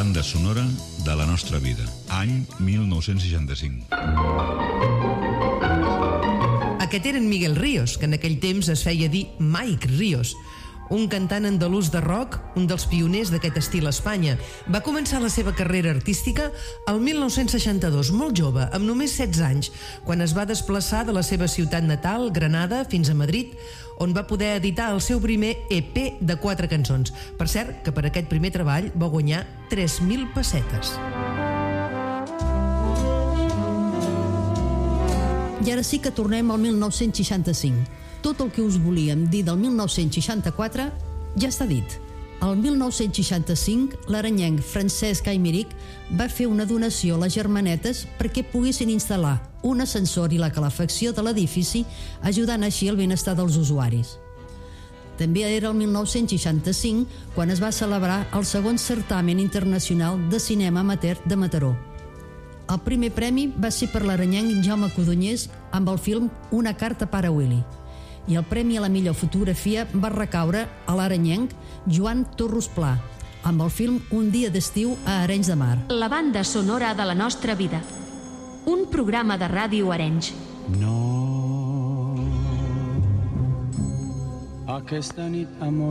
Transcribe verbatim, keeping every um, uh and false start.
banda sonora de la nostra vida. Any mil nou-cents seixanta-cinc. Aquest era en Miguel Ríos, que en aquell temps es feia dir Mike Ríos, un cantant andalús de rock, un dels pioners d'aquest estil a Espanya. Va començar la seva carrera artística el mil nou-cents seixanta-dos, molt jove, amb només setze anys, quan es va desplaçar de la seva ciutat natal, Granada, fins a Madrid, on va poder editar el seu primer E P de quatre cançons. Per cert, que per aquest primer treball va guanyar tres mil pessetes. I ara sí que tornem al mil nou-cents seixanta-cinc. Tot el que us volíem dir del mil nou-cents seixanta-quatre ja està dit. El mil nou-cents seixanta-cinc, l'aranyenc Francesc Aymeric va fer una donació a les Germanetes perquè poguessin instal·lar un ascensor i la calefacció de l'edifici, ajudant així el benestar dels usuaris. També era el mil nou-cents seixanta-cinc quan es va celebrar el segon certamen internacional de cinema amateur de Mataró. El primer premi va ser per l'aranyenc Jaume Codonyés amb el film Una carta per a Willy. I el premi a la millor fotografia va recaure a l'aranyenc Joan Torros Pla, amb el film Un dia d'estiu a Arenys de Mar. La banda sonora de la nostra vida. Un programa de ràdio Arenys. No, aquesta nit, amor,